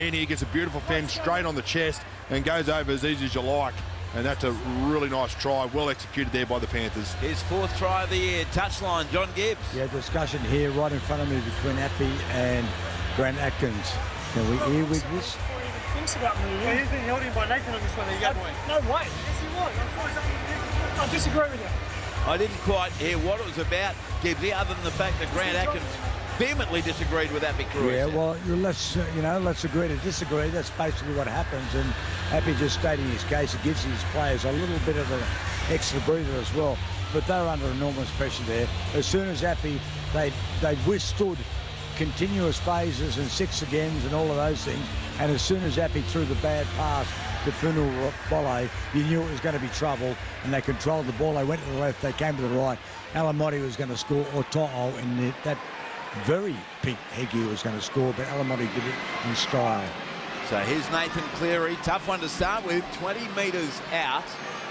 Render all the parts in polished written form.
And he gets a beautiful fend straight on the chest and goes over as easy as you like. And that's a really nice try, well executed there by the Panthers. His 4th try of the year, touchline, John Gibbs. Yeah, discussion here right in front of me between Appy and Grant Atkins. Can we hear with this? Thinks about moving. Well, he's been held in by Nathan on this one. No way. Yes, he was. I disagree with you. I didn't quite hear what it was about, Gibbsy, other than the fact that Grant Atkins vehemently disagreed with Appy Caroyce. Yeah, well, let's agree to disagree. That's basically what happens. And Appy just stating his case, it gives his players a little bit of an extra breather as well. But they're under enormous pressure there. As soon as Appy, they withstood continuous phases and 6 agains and all of those things. And as soon as Appy threw the bad pass to Funua Bolle, you knew it was going to be trouble, and they controlled the ball. They went to the left, they came to the right. Alamotti was going to score, or To'o in that very pink Heggie was going to score, but Alamotti did it in style. So here's Nathan Cleary, tough one to start with, 20 metres out,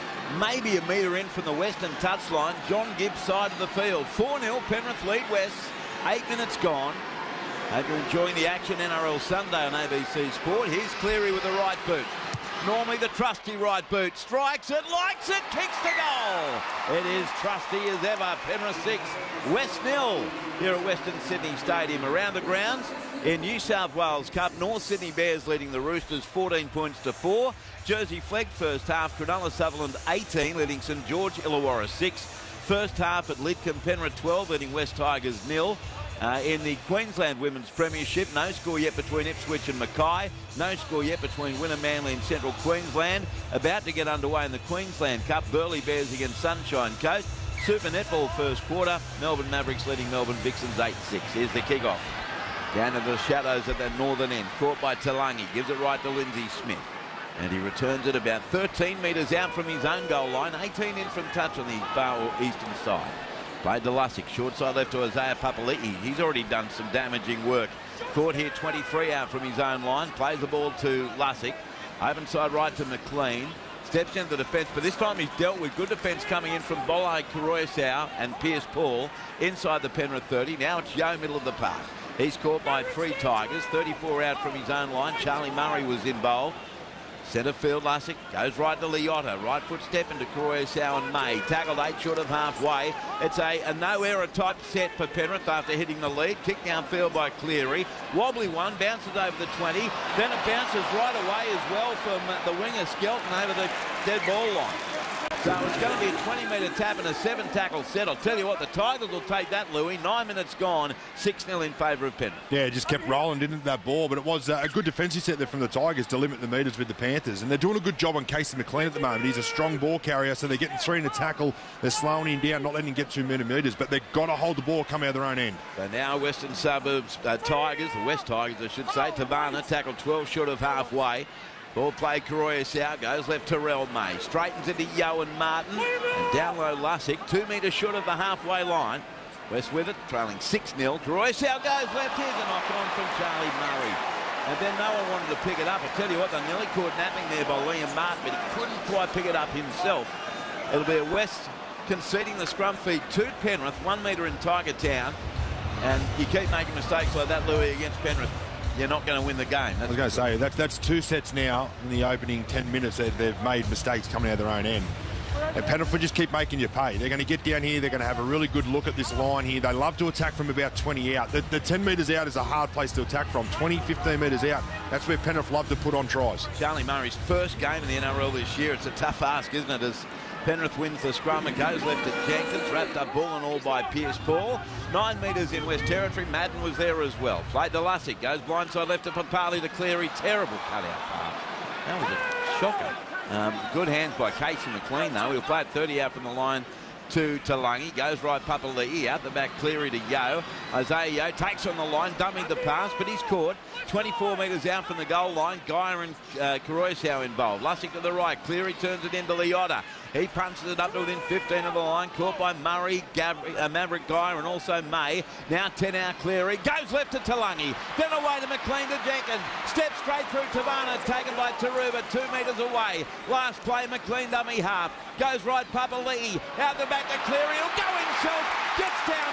maybe a metre in from the western touchline. John Gibbs side of the field, 4-0, Penrith lead West, 8 minutes gone. Hope you're enjoying the action. NRL Sunday on ABC Sport. Here's Cleary with the right boot. Normally the trusty right boot. Strikes it, likes it, kicks the goal. It is trusty as ever. Penrith 6, West 0 here at Western Sydney Stadium. Around the grounds in New South Wales Cup, North Sydney Bears leading the Roosters 14 points to 4. Jersey Flegg first half, Cronulla Sutherland 18, leading St George Illawarra 6. First half at Lidcombe, Penrith 12, leading West Tigers 0. In the Queensland Women's Premiership, no score yet between Ipswich and Mackay. No score yet between Wynnum Manly and Central Queensland. About to get underway in the Queensland Cup, Burleigh Bears against Sunshine Coast. Super Netball first quarter, Melbourne Mavericks leading Melbourne Vixens 8-6. Here's the kickoff. Down to the shadows at the northern end, caught by Talangi, gives it right to Lindsay Smith. And he returns it about 13 metres out from his own goal line, 18 in from touch on the far eastern side. Played to Lussick, short side left to Isaiah Papali'i. He's already done some damaging work. Caught here 23 out from his own line. Plays the ball to Lussick. Open side right to McLean. Steps into the defence, but this time he's dealt with good defence coming in from Bolle, Caroyce and Pierce Paul inside the Penrith 30. Now it's Yeo, middle of the park. He's caught by 3 Tigers. 34 out from his own line. Charlie Murray was involved. Centre field, Lussick goes right to Liotta. Right foot step into Caroyce and May. Tackled 8 short of halfway. It's a no-error type set for Penrith after hitting the lead. Kicked downfield by Cleary. Wobbly one, bounces over the 20. Then it bounces right away as well from the winger Skelton over the dead ball line. So it's going to be a 20-metre tap and a 7-tackle set. I'll tell you what, the Tigers will take that, Louis. 9 minutes gone, 6-0 in favour of Penrith. Yeah, it just kept rolling, didn't it, that ball? But it was a good defensive set there from the Tigers to limit the metres with the Panthers. And they're doing a good job on Casey McLean at the moment. He's a strong ball carrier, so they're getting 3 in the tackle. They're slowing him down, not letting him get too many metres. But they've got to hold the ball, come out of their own end. So now Western Suburbs Tigers, the West Tigers, I should say. Tabana tackled 12 short of halfway. Ball play, Caroyce out, goes left Terrell May. Straightens into Yeo and Martin. And down low Lussick, 2 metres short of the halfway line. West with it, trailing 6-0. Caroyce out goes left. Here's a knock on from Charlie Murray. And then no one wanted to pick it up. I tell you what, they nearly caught napping there by Liam Martin, but he couldn't quite pick it up himself. It'll be a West conceding the scrum feed to Penrith, 1 metre in Tiger Town. And you keep making mistakes like that, Louis, against Penrith, you're not going to win the game. I was going to say, that's 2 sets now in the opening 10 minutes that they've made mistakes coming out of their own end. And Penrith will just keep making you pay. They're going to get down here. They're going to have a really good look at this line here. They love to attack from about 20 out. The 10 metres out is a hard place to attack from. 20, 15 metres out. That's where Penrith love to put on tries. Charlie Murray's first game in the NRL this year. It's a tough ask, isn't it, as Penrith wins the scrum and goes left at Jenkins, wrapped up ball and all by Pierce Paul. 9 metres in West Territory. Madden was there as well. Played to Lussick, goes blindside left to Papali to Cleary. Terrible cutout pass. That was a shocker. Good hands by Casey McLean though. He'll play it 30 out from the line to Talangi. Goes right Papali'i out the back, Cleary to Yeo. Isaiah Yeo takes on the line, dummied the pass, but he's caught. 24 metres out from the goal line. Geyer and Caroyce involved. Lussick to the right. Cleary turns it into Liotta. He punches it up to within 15 of the line. Caught by Murray, Maverick Geyer and also May. Now 10 out Cleary. Goes left to Talangi. Then away to McLean to Jenkins. Steps straight through Tabana. Taken by Taruba. 2 metres away. Last play McLean dummy half. Goes right Papali'i. Out the back to Cleary. He'll go himself. Gets down To'o.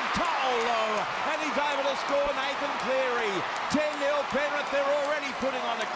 goal low, and he's able to score. Nathan Cleary, 10-0 Penrith. They're already putting on a